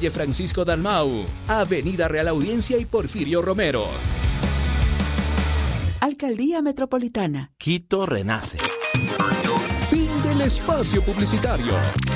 calle Francisco Dalmau, Avenida Real Audiencia y Porfirio Romero. Alcaldía Metropolitana. Quito renace. Fin del espacio publicitario.